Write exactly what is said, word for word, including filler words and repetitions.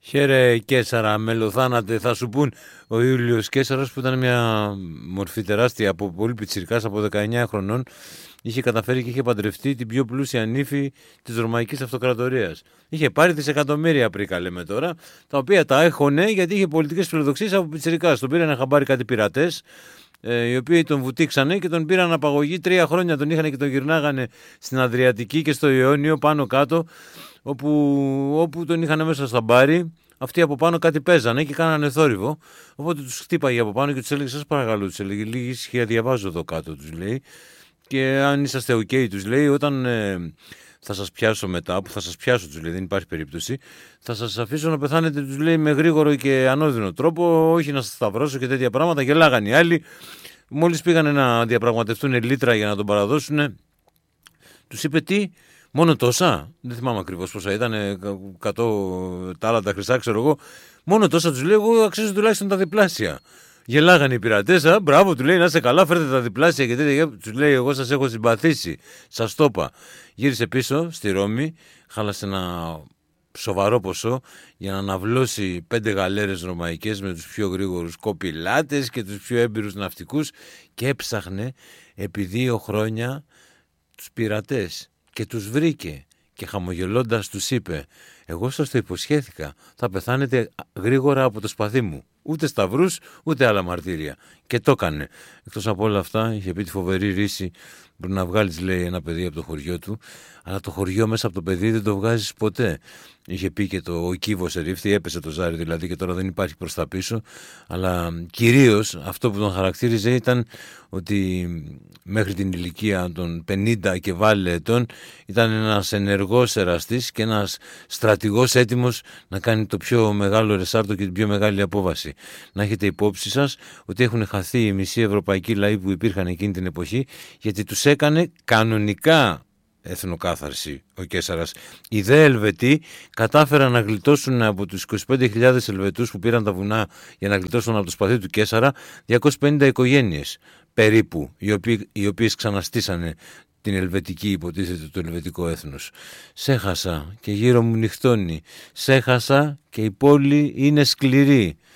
Χαίρε Κέσσαρα, μελοθάνατε, θα σου πούν ο Ιούλιος Κέσσαρας, που ήταν μια μορφή τεράστια από πολύ πιτσιρικάς, από δεκαεννιά χρονών. Είχε καταφέρει και είχε παντρευτεί την πιο πλούσια νύφη της Ρωμαϊκής Αυτοκρατορίας. Είχε πάρει δισεκατομμύρια πρίκα, λέμε τώρα, τα οποία τα έχωνε γιατί είχε πολιτικές φιλοδοξίες από πιτσιρικάς. Τον πήραν να χαμπάρει κάτι πειρατές, ε, οι οποίοι τον βουτήξανε και τον πήραν απαγωγή. Τρία χρόνια τον είχαν και τον γυρνάγανε στην Αδριατική και στο Ιόνιο πάνω κάτω, όπου, όπου τον είχαν μέσα στα μπάρι. Αυτοί από πάνω κάτι παίζανε και κάνανε θόρυβο. Οπότε τους χτύπαγε από πάνω και τους έλεγε: σας παρακαλώ, τους έλεγε, λίγη ησυχία, διαβάζω εδώ κάτω, τους λέει. Και αν είσαστε ok, τους λέει, όταν ε, θα σας πιάσω μετά, που θα σας πιάσω, τους λέει, δεν υπάρχει περίπτωση, θα σας αφήσω να πεθάνετε, τους λέει, με γρήγορο και ανώδυνο τρόπο, όχι να σας σταυρώσω και τέτοια πράγματα. Γελάγανε οι άλλοι. Μόλις πήγανε να διαπραγματευτούν λίτρα για να τον παραδώσουν, τους είπε τι. Μόνο τόσα, δεν θυμάμαι ακριβώς πόσα ήταν, εκατό τάλαντα χρυσά, ξέρω εγώ. Μόνο τόσα, τους λέει, εγώ αξίζω τουλάχιστον τα διπλάσια. Γελάγανε οι πειρατές, α, μπράβο, του λέει, να είστε καλά, φέρτε τα διπλάσια και τέτοια. Τους λέει, εγώ σας έχω συμπαθήσει, σας το είπα. Γύρισε πίσω στη Ρώμη, χάλασε ένα σοβαρό ποσό για να αναβλώσει πέντε γαλέρες ρωμαϊκές με τους πιο γρήγορους κοπηλάτες και τους πιο έμπειρους ναυτικούς και έψαχνε επί δύο χρόνια τους πειρατές. Και τους βρήκε και χαμογελώντας τους είπε: εγώ σας το υποσχέθηκα, θα πεθάνετε γρήγορα από το σπαθί μου. Ούτε σταυρούς, ούτε άλλα μαρτύρια. Και το έκανε. Εκτός από όλα αυτά, είχε πει τη φοβερή ρίση: μπορεί να βγάλεις, λέει, ένα παιδί από το χωριό του, αλλά το χωριό μέσα από το παιδί δεν το βγάζεις ποτέ. Είχε πει και το ο κύβος ερήφθη, έπεσε το ζάρι δηλαδή και τώρα δεν υπάρχει προς τα πίσω. Αλλά κυρίως αυτό που τον χαρακτήριζε ήταν ότι μέχρι την ηλικία των πενήντα και βάλε ετών ήταν ένας ενεργός εραστής και ένας στρατηγός έτοιμος να κάνει το πιο μεγάλο ρεσάρτο και την πιο μεγάλη απόβαση. Να έχετε υπόψη σας ότι έχουν χαθεί οι μισοί ευρωπαϊκοί λαοί που υπήρχαν εκείνη την εποχή, γιατί τους έκανε κανονικά εθνοκάθαρση ο Κέσσαρας. Οι δε Ελβετοί κατάφεραν να γλιτώσουν από τους είκοσι πέντε χιλιάδες Ελβετούς που πήραν τα βουνά για να γλιτώσουν από το σπαθί του Κέσσαρα διακόσιες πενήντα οικογένειες περίπου, οι, οποίοι, οι οποίες ξαναστήσανε την ελβετική, υποτίθεται, το ελβετικό έθνος. Σέχασα και γύρω μου νυχτώνει. Σέχασα και η πόλη είναι σκληρή.